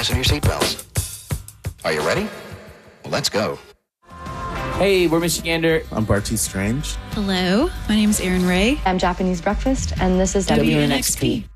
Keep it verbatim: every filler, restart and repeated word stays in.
fasten your seatbelts. Are you ready? Well, let's go. Hey, we're Michigander. I'm Barty Strange. Hello, my name is Erin Ray. I'm Japanese Breakfast, and this is W N X P.